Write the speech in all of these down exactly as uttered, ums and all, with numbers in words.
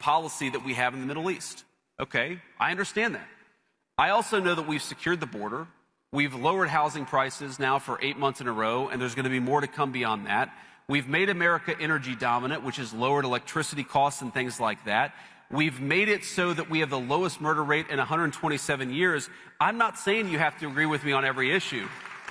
policy that we have in the Middle East. Okay, I understand that. I also know that we've secured the border. We've lowered housing prices now for eight months in a row, and there's going to be more to come beyond that. We've made America energy dominant, which has lowered electricity costs and things like that. We've made it so that we have the lowest murder rate in one hundred twenty-seven years. I'm not saying you have to agree with me on every issue.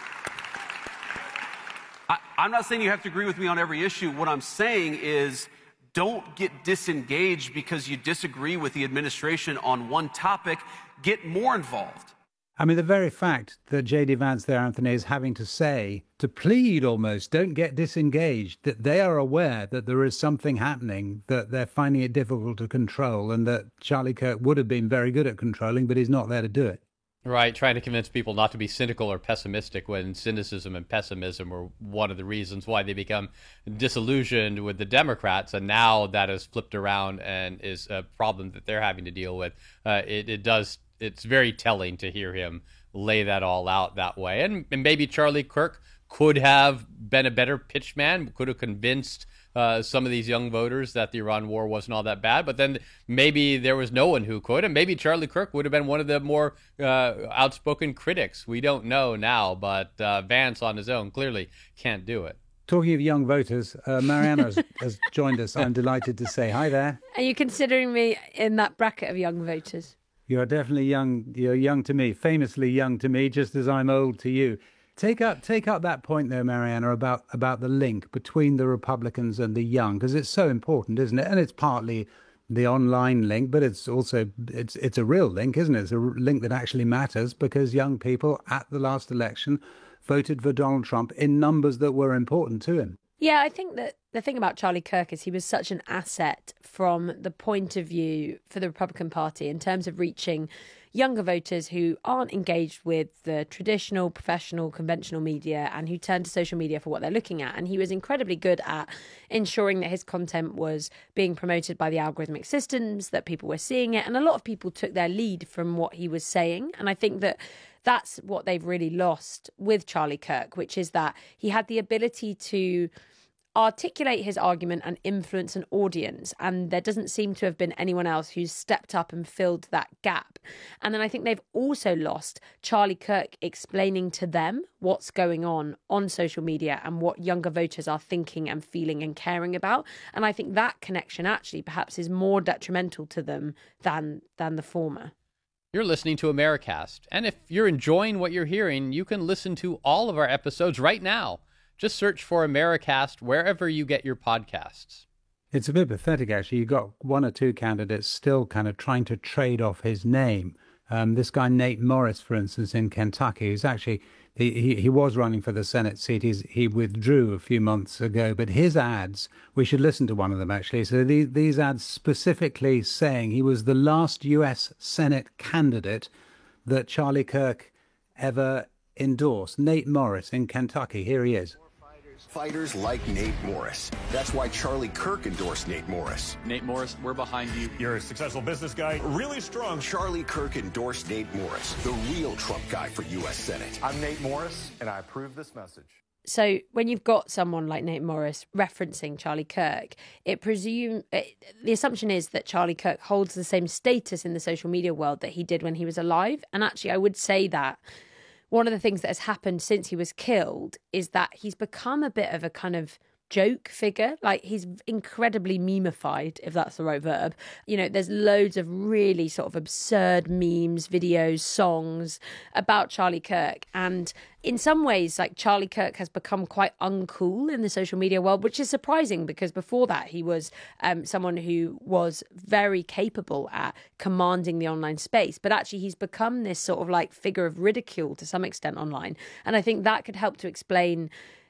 I, I'm not saying you have to agree with me on every issue. What I'm saying is don't get disengaged because you disagree with the administration on one topic. Get more involved. I mean, the very fact that J D Vance there, Anthony, is having to say, to plead almost, don't get disengaged, that they are aware that there is something happening, that they're finding it difficult to control, and that Charlie Kirk would have been very good at controlling, but he's not there to do it. Right, trying to convince people not to be cynical or pessimistic when cynicism and pessimism were one of the reasons why they become disillusioned with the Democrats, and now that has flipped around and is a problem that they're having to deal with. Uh, it, it does. It's very telling to hear him lay that all out that way. And, and maybe Charlie Kirk could have been a better pitchman, could have convinced uh, some of these young voters that the Iran war wasn't all that bad. But then maybe there was no one who could. And maybe Charlie Kirk would have been one of the more uh, outspoken critics. We don't know now, but uh, Vance on his own clearly can't do it. Talking of young voters, uh, Mariana has, has joined us. I'm delighted to say hi there. Are you considering me in that bracket of young voters? You're definitely young. You're young to me, famously young to me, just as I'm old to you. Take up, take up that point, though, Mariana, about about the link between the Republicans and the young, because it's so important, isn't it? And it's partly the online link, but it's also it's it's a real link, isn't it? It's a link that actually matters because young people at the last election voted for Donald Trump in numbers that were important to him. Yeah, I think that the thing about Charlie Kirk is he was such an asset from the point of view for the Republican Party in terms of reaching younger voters who aren't engaged with the traditional, professional, conventional media and who turn to social media for what they're looking at. And he was incredibly good at ensuring that his content was being promoted by the algorithmic systems, that people were seeing it. And a lot of people took their lead from what he was saying. And I think that that's what they've really lost with Charlie Kirk, which is that he had the ability to articulate his argument and influence an audience, and there doesn't seem to have been anyone else who's stepped up and filled that gap. And then I think they've also lost Charlie Kirk explaining to them what's going on on social media and what younger voters are thinking and feeling and caring about. And I think that connection actually perhaps is more detrimental to them than than the former. You're listening to Americast, and if you're enjoying what you're hearing, you can listen to all of our episodes right now. Just search for Americast wherever you get your podcasts. It's a bit pathetic, actually. You've got one or two candidates still kind of trying to trade off his name. Um, this guy, Nate Morris, for instance, in Kentucky, who's actually, he, he, he was running for the Senate seat. He's, he withdrew a few months ago, but his ads, we should listen to one of them, actually. So these, these ads specifically saying he was the last U S Senate candidate that Charlie Kirk ever endorsed. Nate Morris in Kentucky. Here he is. Fighters like Nate Morris. That's why Charlie Kirk endorsed Nate Morris. Nate Morris, we're behind you. You're a successful business guy, really strong. Charlie Kirk endorsed Nate Morris, the real Trump guy for U S Senate. I'm Nate Morris, and I approve this message. So when you've got someone like Nate Morris referencing Charlie Kirk, it presume it, the assumption is that Charlie Kirk holds the same status in the social media world that he did when he was alive. And actually, I would say that one of the things that has happened since he was killed is that he's become a bit of a kind of joke figure. Like, he's incredibly memeified, if that's the right verb. You know, there's loads of really sort of absurd memes, videos, songs about Charlie Kirk. And in some ways, like, Charlie Kirk has become quite uncool in the social media world, which is surprising because before that he was um, someone who was very capable at commanding the online space. But actually he's become this sort of like figure of ridicule to some extent online. And I think that could help to explain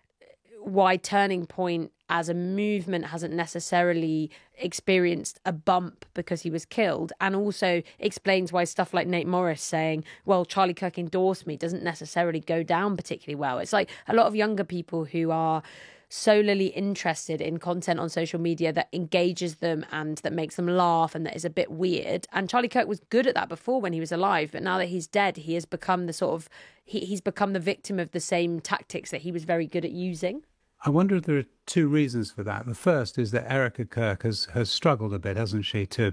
why Turning Point as a movement hasn't necessarily experienced a bump because he was killed, and also explains why stuff like Nate Morris saying, well, Charlie Kirk endorsed me, doesn't necessarily go down particularly well. It's like a lot of younger people who are solely interested in content on social media that engages them and that makes them laugh and that is a bit weird. And Charlie Kirk was good at that before when he was alive, but now that he's dead, he has become the sort of, he, he's become the victim of the same tactics that he was very good at using. I wonder if there are two reasons for that. The first is that Erica Kirk has, has struggled a bit, hasn't she, to